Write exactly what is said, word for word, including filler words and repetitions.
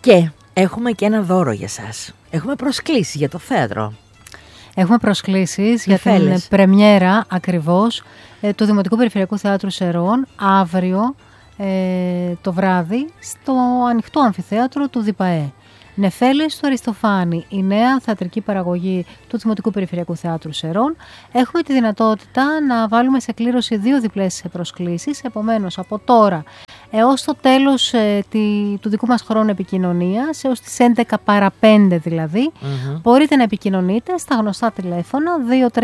Και έχουμε και ένα δώρο για σας. Έχουμε προσκλήσεις για το θέατρο. Έχουμε προσκλήσεις για την πρεμιέρα ακριβώς ε, του Δημοτικού Περιφερειακού Θεάτρου Σερών αύριο ε, το βράδυ στο ανοιχτό αμφιθέατρο του ΔΙΠΑΕ. Νεφέλες του Αριστοφάνη, η νέα θεατρική παραγωγή του Δημοτικού Περιφερειακού Θεάτρου Σερών. Έχουμε τη δυνατότητα να βάλουμε σε κλήρωση δύο διπλές προσκλήσεις, επομένως από τώρα έως το τέλος ε, τη, του δικού μας χρόνου επικοινωνίας, έως τις έντεκα παρά πέντε δηλαδή, mm-hmm. μπορείτε να επικοινωνείτε στα γνωστά τηλέφωνα δύο